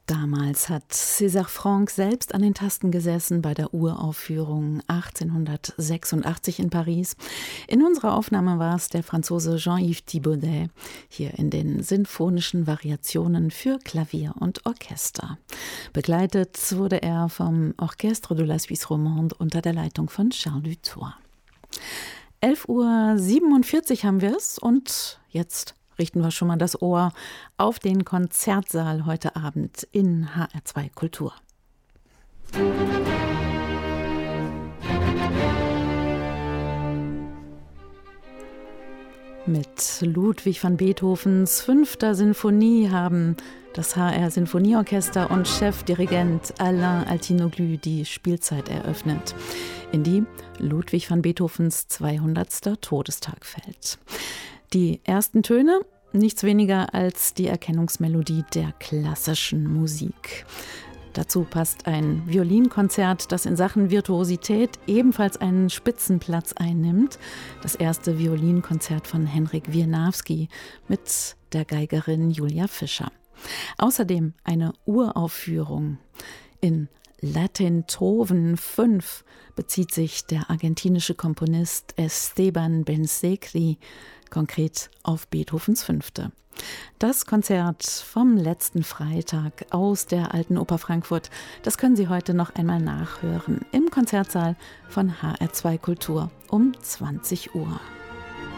Damals hat César Franck selbst an den Tasten gesessen bei der Uraufführung 1886 in Paris. In unserer Aufnahme war es der Franzose Jean-Yves Thibaudet, hier in den sinfonischen Variationen für Klavier und Orchester. Begleitet wurde er vom Orchestre de la Suisse Romande unter der Leitung von Charles Dutoit. 11:47 Uhr haben wir es und jetzt richten wir schon mal das Ohr auf den Konzertsaal heute Abend in HR2 Kultur. Mit Ludwig van Beethovens 5. Sinfonie haben das HR Sinfonieorchester und Chefdirigent Alain Altinoglu die Spielzeit eröffnet, in die Ludwig van Beethovens 200. Todestag fällt. Die ersten Töne, nichts weniger als die Erkennungsmelodie der klassischen Musik. Dazu passt ein Violinkonzert, das in Sachen Virtuosität ebenfalls einen Spitzenplatz einnimmt. Das erste Violinkonzert von Henryk Wieniawski mit der Geigerin Julia Fischer. Außerdem eine Uraufführung in Latin-Troven 5 bezieht sich der argentinische Komponist Esteban Bensekri konkret auf Beethovens 5. Das Konzert vom letzten Freitag aus der Alten Oper Frankfurt, das können Sie heute noch einmal nachhören im Konzertsaal von HR2 Kultur um 20 Uhr.